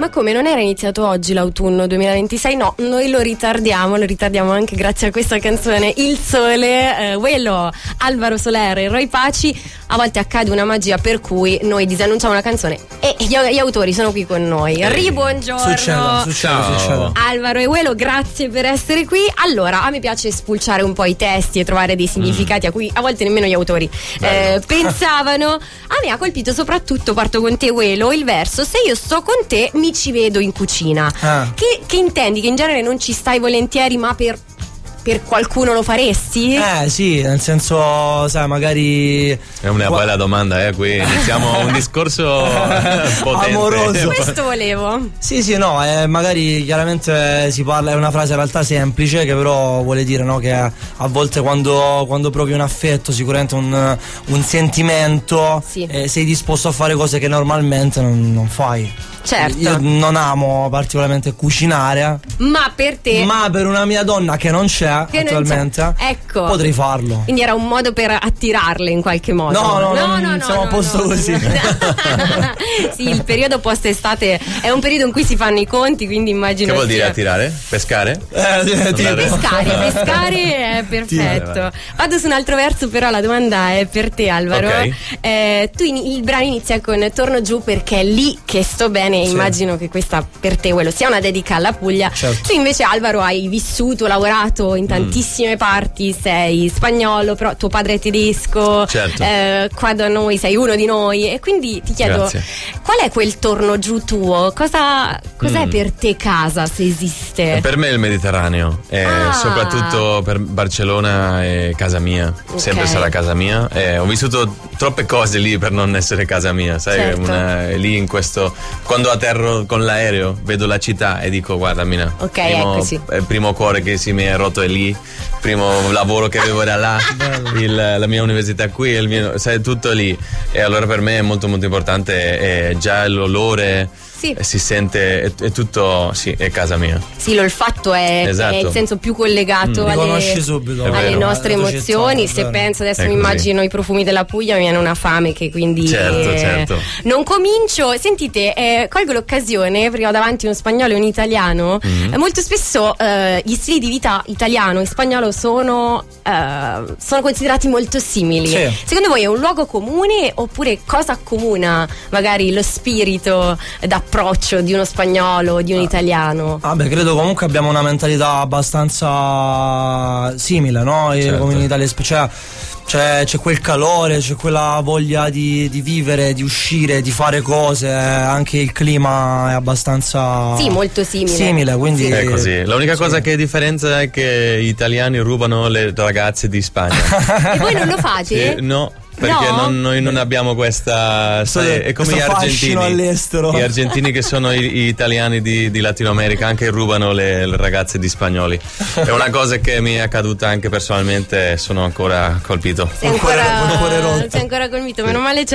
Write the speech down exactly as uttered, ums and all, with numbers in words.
ma come non era iniziato oggi l'autunno duemilaventisei? No, noi lo ritardiamo, lo ritardiamo anche grazie a questa canzone Il Sole, eh, Wello, Alvaro Soler e Roy Paci. A volte accade una magia per cui noi disannunciamo una canzone e gli, gli autori sono qui con noi. Ri, buongiorno. Succede, succede, succede. Alvaro e Wello, grazie per essere qui. Allora, a me piace spulciare un po' i testi e trovare dei significati mm. a cui a volte nemmeno gli autori eh, pensavano. A me ha colpito soprattutto, parto con te Wello, il verso "se io sto con te mi ci vedo in cucina". Ah. Che, che intendi? Che in genere non ci stai volentieri, ma per per qualcuno lo faresti? Eh sì, nel senso, sai, magari è una Qua... bella domanda, eh, qui iniziamo un discorso potente. Amoroso. Questo volevo. Sì, sì, no, eh, magari chiaramente si parla, è una frase in realtà semplice che però vuole dire, no, che a, a volte quando, quando provi un affetto, sicuramente un, un sentimento, sì. eh, sei disposto a fare cose che normalmente non, non fai. Certo. Io non amo particolarmente cucinare, ma per te, ma per una mia donna che non c'è che attualmente non c'è. Ecco, potrei farlo. Quindi era un modo per attirarle in qualche modo. No, no, no, no, no, no siamo no, a posto no, così. No. Sì, il periodo post estate è un periodo in cui si fanno i conti, quindi immagino. Che vuol sia... dire attirare? Pescare? Eh, sì, pescare, pescare è perfetto. Vado su un altro verso, però la domanda è per te, Alvaro. Okay. Eh, tu in, il brano inizia con "torno giù perché è lì che sto bene". Sì. Immagino che questa per te quello sia una dedica alla Puglia. Certo. Tu invece, Alvaro, hai vissuto, lavorato in tantissime mm. parti, sei spagnolo, però tuo padre è tedesco. Certo. Eh, qua da noi sei uno di noi e quindi ti chiedo, grazie. Qual è quel torno giù tuo? Cosa cos'è mm. per te casa, se esiste? Per me è il Mediterraneo, e ah. soprattutto per Barcellona è casa mia, okay. sempre sarà casa mia. E ho vissuto troppe cose lì per non essere casa mia, sai, certo. una, lì in questo, quando atterro con l'aereo vedo la città e dico guarda Mina, ok, primo, ecco sì. il primo cuore che si mi è rotto è lì, primo lavoro che avevo era là, il, la mia università qui, il mio, sai, tutto lì. E allora per me è molto molto importante, è già l'olore. Sì. Si sente, è, è tutto, sì, è casa mia. Sì, l'olfatto è, esatto. è il senso più collegato mm. alle, subito, alle nostre emozioni. Se penso adesso mi immagino i profumi della Puglia, mi viene una fame che quindi certo, eh, certo. non comincio. Sentite, eh, colgo l'occasione perché ho davanti uno spagnolo e un italiano. Mm. Eh, molto spesso eh, gli stili di vita italiano e spagnolo sono, eh, sono considerati molto simili. Sì. Secondo voi è un luogo comune oppure cosa accomuna magari lo spirito da approccio di uno spagnolo, di un italiano? Ah beh, credo comunque abbiamo una mentalità abbastanza simile, no? Certo. Come in Italia, cioè, c'è, c'è quel calore, c'è quella voglia di, di vivere, di uscire, di fare cose, anche il clima è abbastanza sì, molto simile. Simile, quindi sì. È così. L'unica sì. cosa che differenzia è che gli italiani rubano le ragazze di Spagna. E voi non lo fate? Sì, no. Perché no? non, noi non abbiamo questa, sai, è come gli argentini all'estero. Gli argentini che sono gli, gli italiani di, di Latino America, anche rubano le, le ragazze di spagnoli. È una cosa che mi è accaduta anche personalmente, sono ancora colpito. Sei ancora, sei ancora colpito, meno male.